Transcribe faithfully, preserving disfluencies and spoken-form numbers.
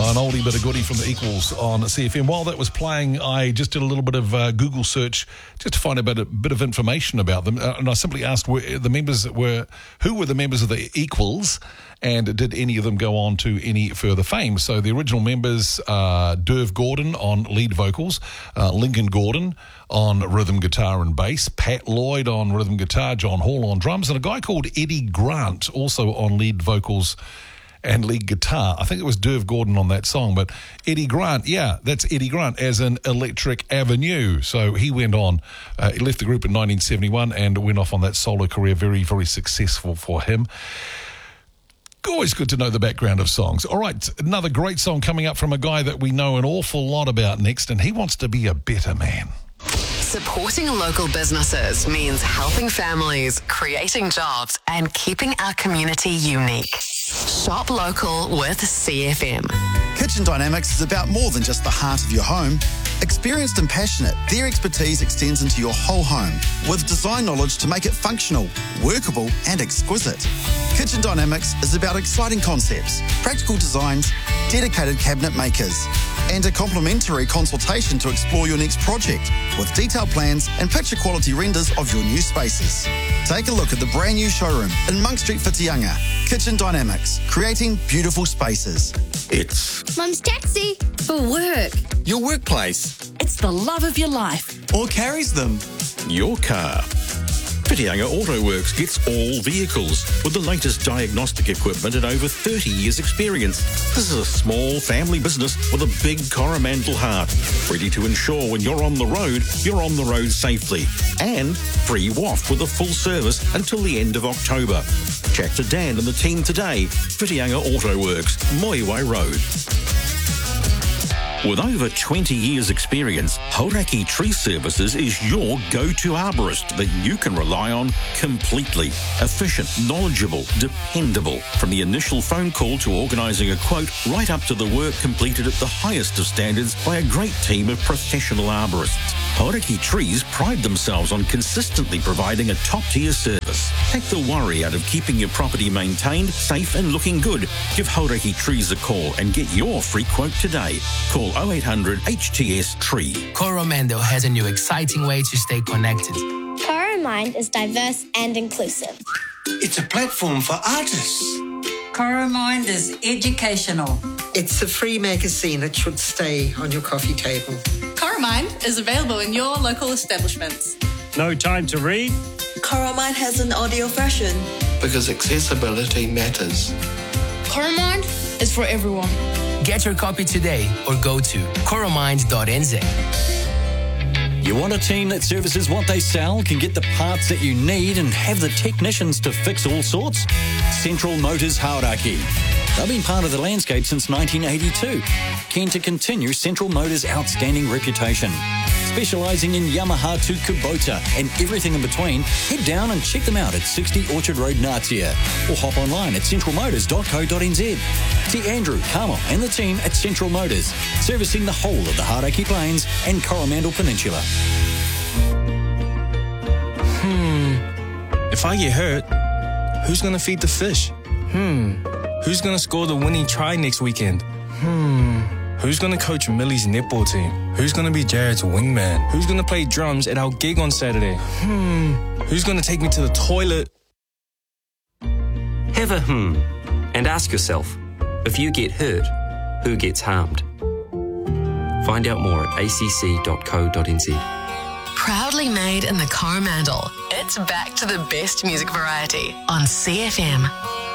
Oh, an oldie but a goodie from the Equals on C F M. While that was playing, I just did a little bit of uh, Google search just to find a bit, a bit of information about them. Uh, and I simply asked where the members that were, who were the members of the Equals, and did any of them go on to any further fame? So the original members, uh, Derv Gordon on lead vocals, uh, Lincoln Gordon on rhythm guitar and bass, Pat Lloyd on rhythm guitar, John Hall on drums, and a guy called Eddie Grant also on lead vocals and lead guitar. I think it was Derv Gordon on that song, but Eddie Grant, yeah, that's Eddie Grant as in Electric Avenue. So he went on, uh, he left the group in nineteen seventy-one and went off on that solo career, very, very successful for him. Always good to know the background of songs. All right, another great song coming up from a guy that we know an awful lot about next, and he wants to be a better man. Supporting local businesses means helping families, creating jobs, and keeping our community unique. Shop local with C F M. Kitchen Dynamics is about more than just the heart of your home. Experienced and passionate, their expertise extends into your whole home with design knowledge to make it functional, workable, and exquisite. Kitchen Dynamics is about exciting concepts, practical designs, dedicated cabinet makers, and a complimentary consultation to explore your next project with detailed plans and picture quality renders of your new spaces. Take a look at the brand new showroom in Monk Street, Whitianga. Kitchen Dynamics, creating beautiful spaces. It's Mum's taxi. For work. your workplace It's the love of your life. Or carries them. your car. Whitianga Auto Works gets all vehicles with the latest diagnostic equipment and over thirty years experience. This is a small family business with a big Coromandel heart, ready to ensure when you're on the road, you're on the road safely. And free W A F with a full service until the end of October. Chat to Dan and the team today. Whitianga Auto Works, Moiwai Road. With over twenty years experience, Hauraki Tree Services is your go-to arborist that you can rely on completely. Efficient, knowledgeable, dependable. From the initial phone call to organising a quote, right up to the work completed at the highest of standards by a great team of professional arborists. Hauraki Trees pride themselves on consistently providing a top-tier service. Take the worry out of keeping your property maintained, safe and looking good. Give Hauraki Trees a call and get your free quote today. Call oh eight hundred H T S Tree. Coromandel has a new exciting way to stay connected. Coromind is diverse and inclusive. It's a platform for artists. Coromind is educational. It's a free magazine that should stay on your coffee table. Coromind is available in your local establishments. No time to read? Coromind has an audio version. Because accessibility matters. Coromind is for everyone. Get your copy today or go to coromind dot n z. You want a team that services what they sell, can get the parts that you need and have the technicians to fix all sorts? Central Motors Hauraki. They've been part of the landscape since nineteen eighty-two. Keen to continue Central Motors' outstanding reputation. Specialising in Yamaha to Kubota and everything in between, head down and check them out at sixty Orchard Road, Ngatea, or hop online at central motors dot co dot n z. See Andrew, Carmel and the team at Central Motors, servicing the whole of the Hauraki Plains and Coromandel Peninsula. Hmm. If I get hurt, who's going to feed the fish? Hmm. Who's going to score the winning try next weekend? Hmm. Who's going to coach Millie's netball team? Who's going to be Jared's wingman? Who's going to play drums at our gig on Saturday? Hmm. Who's going to take me to the toilet? Have a hmm and ask yourself, if you get hurt, who gets harmed? Find out more at a c c dot co dot n z. Proudly made in the Coromandel. It's back to the best music variety on C F M.